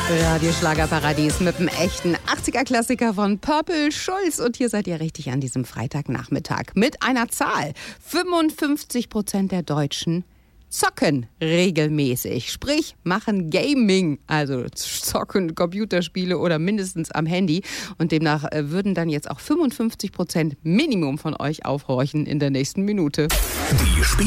Radio Schlagerparadies mit dem echten 80er-Klassiker von Purple Schulz. Und hier seid ihr richtig an diesem Freitagnachmittag mit einer Zahl. 55% der Deutschen zocken regelmäßig, sprich machen Gaming, also zocken Computerspiele oder mindestens am Handy. Und demnach würden dann jetzt auch 55% Minimum von euch aufhorchen in der nächsten Minute.